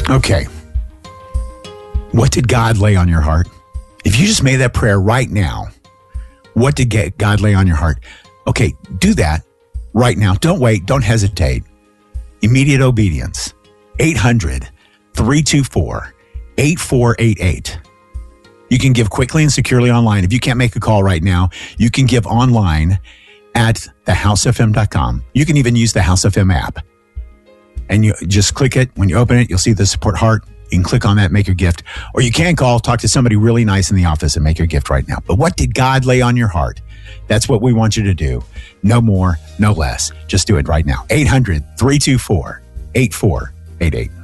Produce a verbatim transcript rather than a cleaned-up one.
Okay. What did God lay on your heart? If you just made that prayer right now, what did God lay on your heart? Okay, do that right now. Don't wait. Don't hesitate. Immediate obedience. eight hundred, three two four, eight four eight eight. You can give quickly and securely online. If you can't make a call right now, you can give online at the house f m dot com. You can even use the House F M app. And you just click it. When you open it, you'll see the support heart. You can click on that, make your gift. Or you can call, talk to somebody really nice in the office and make your gift right now. But what did God lay on your heart? That's what we want you to do. No more, no less. Just do it right now. eight hundred, three two four, eight four eight eight.